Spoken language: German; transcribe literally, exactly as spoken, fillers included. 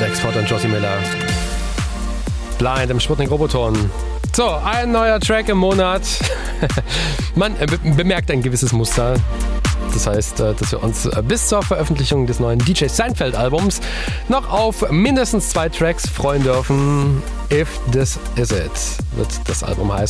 Export und Josie Miller. Blind im Sputnik Roboton. So, ein neuer Track im Monat. Man äh, be- bemerkt ein gewisses Muster. Das heißt, äh, dass wir uns äh, bis zur Veröffentlichung des neuen D J Seinfeld-Albums noch auf mindestens zwei Tracks freuen dürfen. If This Is It wird das Album heißen.